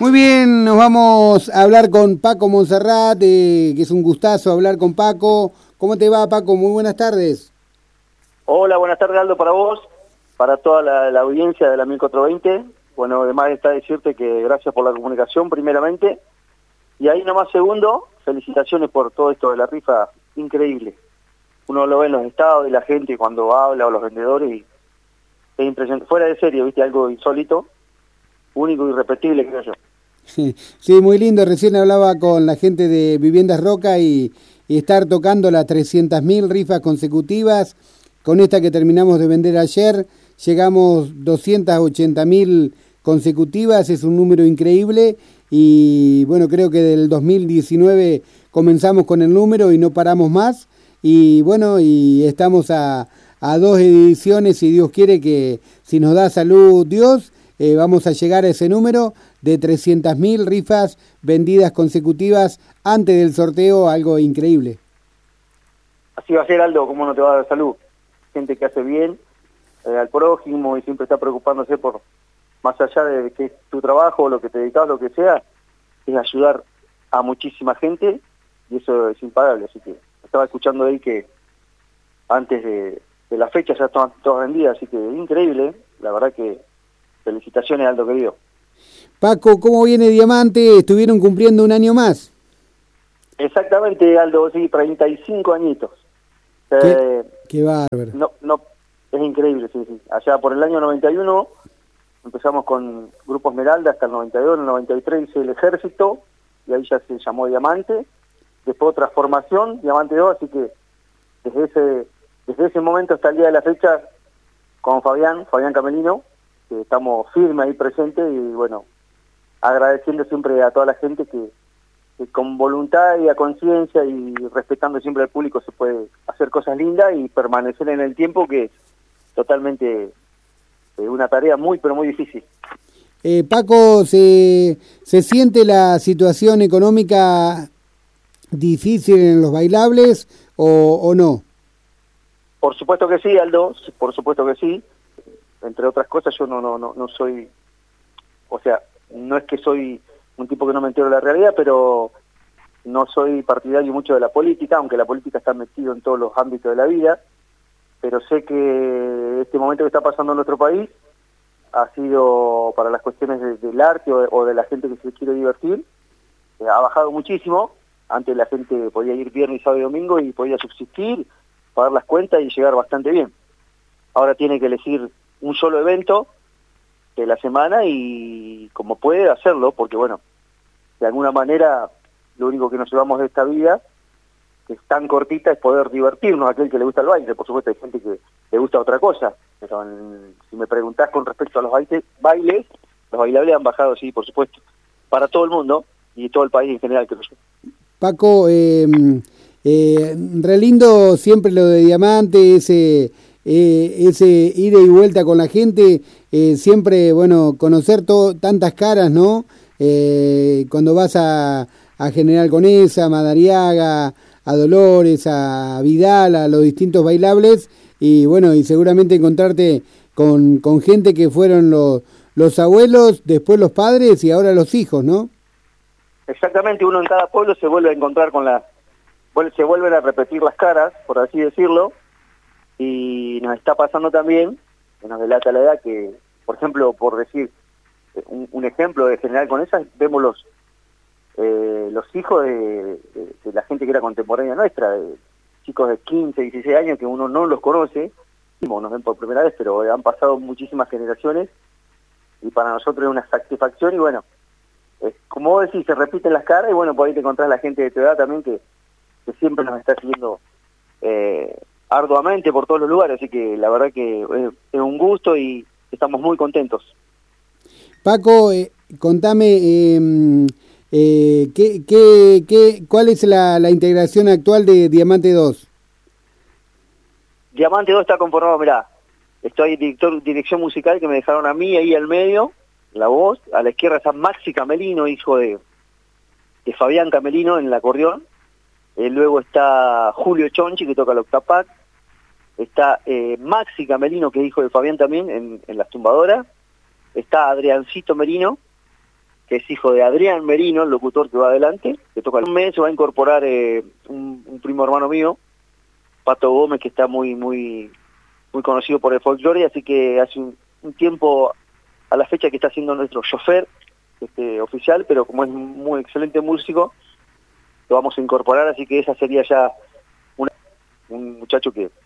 Muy bien, nos vamos a hablar con Paco Monserrat, que es un gustazo hablar con Paco. ¿Cómo te va, Paco? Muy buenas tardes. Hola, buenas tardes, Aldo, para vos, para toda la audiencia de la 1420. Bueno, además está decirte que gracias por la comunicación, primeramente. Y ahí nomás, segundo, felicitaciones por todo esto de la rifa, increíble. Uno lo ve en los estados de la gente cuando habla o los vendedores y es impresionante. Fuera de serie, viste, algo insólito, único y irrepetible, creo yo. Sí, muy lindo. Recién hablaba con la gente de Viviendas Roca y estar tocando las 300.000 rifas consecutivas. Con esta que terminamos de vender ayer, llegamos 280.000 consecutivas, es un número increíble y bueno, creo que del 2019 comenzamos con el número y no paramos más y bueno, y estamos a 2 ediciones, si Dios quiere, que si nos da salud Dios, vamos a llegar a ese número de 300.000 rifas vendidas consecutivas antes del sorteo, algo increíble. Así va a ser, Aldo, ¿cómo no te va a dar salud? Gente que hace bien al prójimo y siempre está preocupándose por, más allá de que es tu trabajo, lo que te dedicas, lo que sea, es ayudar a muchísima gente y eso es impagable. Así que estaba escuchando ahí que antes de la fecha ya estaban todas vendidas, así que increíble, la verdad que felicitaciones, Aldo, querido. Paco, ¿cómo viene Diamante? ¿Estuvieron cumpliendo un año más? Exactamente, Aldo, sí, 35 añitos. Qué bárbaro. No, es increíble, sí. Allá por el año 91 empezamos con Grupo Esmeralda hasta el 92, en el 93 hice el Ejército, y ahí ya se llamó Diamante. Después otra formación, Diamante 2, así que desde ese momento hasta el día de la fecha, con Fabián Camelino, que estamos firmes ahí presentes y bueno, agradeciendo siempre a toda la gente que con voluntad y a conciencia y respetando siempre al público se puede hacer cosas lindas y permanecer en el tiempo, que es totalmente una tarea muy pero muy difícil. Paco, ¿se siente la situación económica difícil en los bailables o no? Por supuesto que sí, Aldo, por supuesto que sí. Entre otras cosas, yo no soy, o sea, no es que soy un tipo que no me entero de la realidad, pero no soy partidario mucho de la política, aunque la política está metido en todos los ámbitos de la vida, pero sé que este momento que está pasando en nuestro país ha sido para las cuestiones del arte o de la gente que se quiere divertir, ha bajado muchísimo. Antes la gente podía ir viernes, sábado y domingo y podía subsistir, pagar las cuentas y llegar bastante bien. Ahora tiene que elegir un solo evento de la semana y como puede hacerlo, porque bueno, de alguna manera lo único que nos llevamos de esta vida, que es tan cortita, es poder divertirnos. Aquel que le gusta el baile, por supuesto hay gente que le gusta otra cosa, pero si me preguntás con respecto a los bailes, los bailables han bajado, sí, por supuesto, para todo el mundo y todo el país en general, creo yo. Paco, re lindo siempre lo de Diamante, ese ida y vuelta con la gente, siempre, bueno, conocer tantas caras, ¿no? Cuando vas a General Conesa, a Madariaga, a Dolores, a Vidal, a los distintos bailables, y bueno, y seguramente encontrarte con gente que fueron los abuelos, después los padres y ahora los hijos, ¿no? Exactamente, uno en cada pueblo se vuelve a encontrar se vuelven a repetir las caras, por así decirlo, y nos está pasando también, que nos delata la edad, que, por ejemplo, por decir un ejemplo de General Conesa, vemos los hijos de la gente que era contemporánea nuestra, de chicos de 15, 16 años que uno no los conoce, nos ven por primera vez, pero han pasado muchísimas generaciones y para nosotros es una satisfacción y bueno, como vos decís, se repiten las caras y bueno, por ahí te encontrás la gente de tu edad también que siempre nos está siguiendo arduamente por todos los lugares, así que la verdad que es un gusto y estamos muy contentos. Paco, contame, ¿cuál es la integración actual de Diamante 2? Diamante 2 está conformado, mirá, estoy dirección musical que me dejaron a mí ahí al medio, la voz, a la izquierda está Maxi Camelino, hijo de Fabián Camelino en el acordeón, luego está Julio Chonchi que toca el octapac, está Maxi Camelino que es hijo de Fabián también en las tumbadoras, está Adriancito Merino, que es hijo de Adrián Merino, el locutor que va adelante, que toca un mes. Se va a incorporar un primo hermano mío, Pato Gómez, que está muy conocido por el folclore, así que hace un tiempo a la fecha que está siendo nuestro chofer oficial, pero como es muy excelente músico, lo vamos a incorporar, así que esa sería ya un muchacho que